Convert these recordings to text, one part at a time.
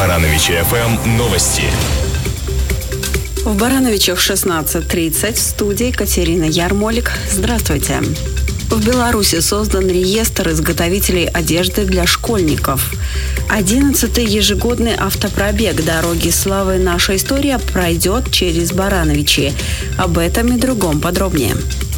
Барановичи ФМ новости. В Барановичах 16:30 в студии Катерина Ярмолик. Здравствуйте. В Беларуси создан реестр изготовителей одежды для школьников. 11-й ежегодный автопробег «Дороги славы. Наша история» пройдет через Барановичи. Об этом и другом подробнее.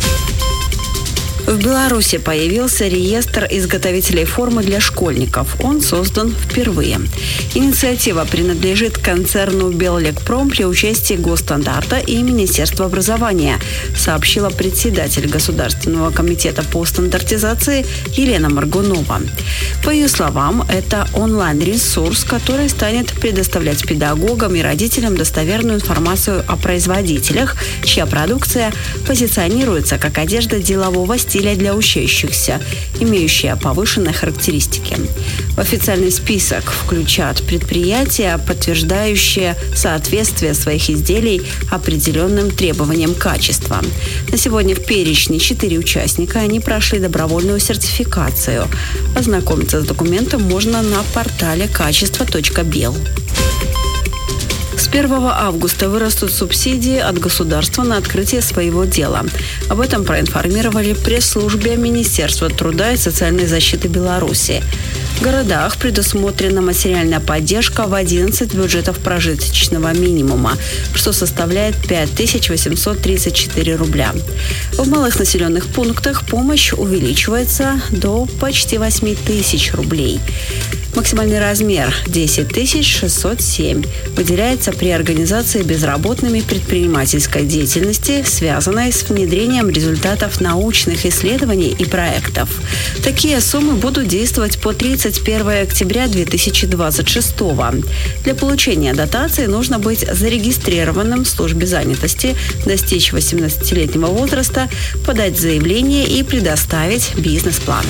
В Беларуси появился реестр изготовителей формы для школьников. Он создан впервые. Инициатива принадлежит концерну «Беллекпром» при участии Госстандарта и Министерства образования, сообщила председатель Государственного комитета по стандартизации Елена Моргунова. По ее словам, это онлайн-ресурс, который станет предоставлять педагогам и родителям достоверную информацию о производителях, чья продукция позиционируется как одежда делового стиля для учащихся, имеющая повышенные характеристики. В официальный список включат предприятия, подтверждающие соответствие своих изделий определенным требованиям качества. На сегодня в перечне 4 участника, они прошли добровольную сертификацию. Ознакомиться с документом можно на портале качество.бел. С 1 августа вырастут субсидии от государства на открытие своего дела. Об этом проинформировали в пресс-службе Министерства труда и социальной защиты Беларуси. В городах предусмотрена материальная поддержка в 11 бюджетов прожиточного минимума, что составляет 5834 рубля. В малых населенных пунктах помощь увеличивается до почти 8000 рублей. Максимальный размер 10 607 выделяется при организации безработными предпринимательской деятельности, связанной с внедрением результатов научных исследований и проектов. Такие суммы будут действовать по 31 октября 2026 года. Для получения дотации нужно быть зарегистрированным в службе занятости, достичь 18-летнего возраста, подать заявление и предоставить бизнес-план.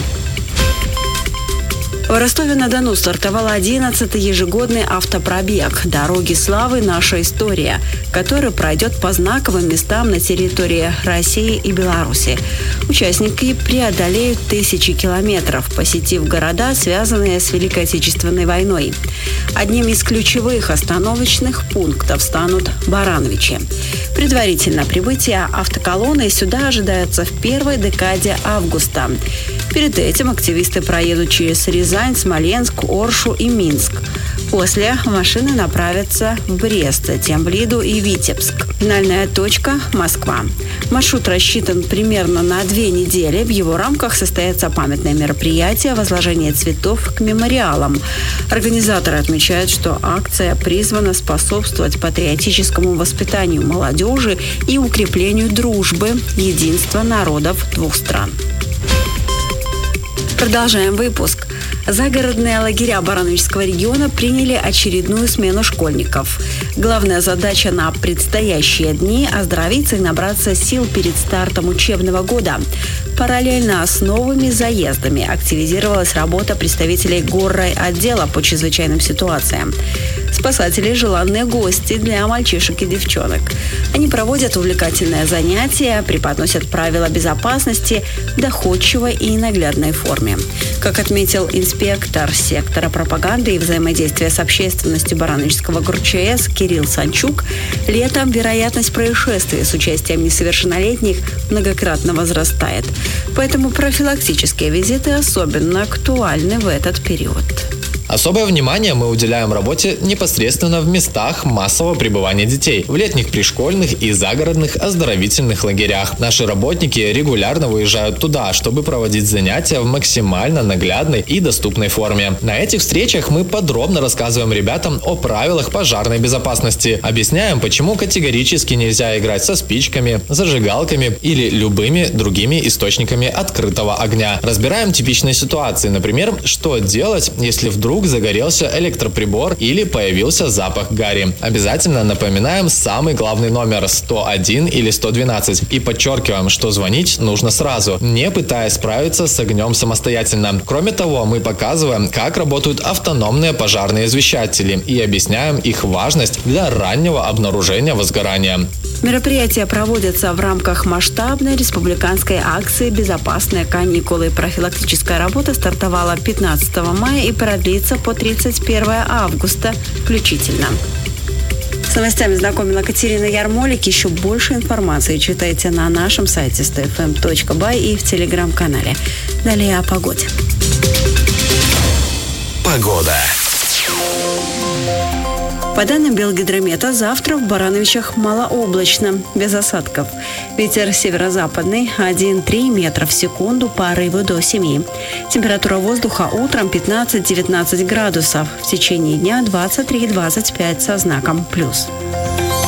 В Ростове-на-Дону стартовал 11-й ежегодный автопробег «Дороги славы. Наша история», который пройдет по знаковым местам на территории России и Беларуси. Участники преодолеют тысячи километров, посетив города, связанные с Великой Отечественной войной. Одним из ключевых остановочных пунктов станут Барановичи. Предварительно прибытие автоколонны сюда ожидается в первой декаде августа. Перед этим активисты проедут через Рязань, Смоленск, Оршу и Минск. После машины направятся в Брест, затем в Лиду и Витебск. Финальная точка – Москва. Маршрут рассчитан примерно на 2 недели. В его рамках состоятся памятные мероприятия, возложение цветов к мемориалам. Организаторы отмечают, что акция призвана способствовать патриотическому воспитанию молодежи и укреплению дружбы, единства народов двух стран. Продолжаем выпуск. Загородные лагеря Барановичского региона приняли очередную смену школьников. Главная задача на предстоящие дни – оздоровиться и набраться сил перед стартом учебного года. Параллельно с новыми заездами активизировалась работа представителей горрайотдела по чрезвычайным ситуациям. Спасатели – желанные гости для мальчишек и девчонок. Они проводят увлекательные занятия, преподносят правила безопасности в доходчивой и наглядной форме. Как отметил инспектор сектора пропаганды и взаимодействия с общественностью Барановичского ГУРЧС Кирилл Санчук, летом вероятность происшествий с участием несовершеннолетних многократно возрастает. Поэтому профилактические визиты особенно актуальны в этот период. Особое внимание мы уделяем работе непосредственно в местах массового пребывания детей, в летних пришкольных и загородных оздоровительных лагерях. Наши работники регулярно выезжают туда, чтобы проводить занятия в максимально наглядной и доступной форме. На этих встречах мы подробно рассказываем ребятам о правилах пожарной безопасности, объясняем, почему категорически нельзя играть со спичками, зажигалками или любыми другими источниками открытого огня. Разбираем типичные ситуации, например, что делать, если вдруг загорелся электроприбор или появился запах гари. Обязательно напоминаем самый главный номер 101 или 112 и подчеркиваем, что звонить нужно сразу, не пытаясь справиться с огнем самостоятельно. Кроме того, мы показываем, как работают автономные пожарные извещатели и объясняем их важность для раннего обнаружения возгорания. Мероприятия проводятся в рамках масштабной республиканской акции «Безопасные каникулы». Профилактическая работа стартовала 15 мая и продлится по 31 августа включительно. С новостями знакомила Катерина Ярмолик. Еще больше информации читайте на нашем сайте stfm.by и в телеграм-канале. Далее о погоде. Погода. По данным Белгидромета, завтра в Барановичах малооблачно, без осадков. Ветер северо-западный 1,3 метра в секунду, порывы до 7. Температура воздуха утром 15-19 градусов, в течение дня 23-25 со знаком плюс.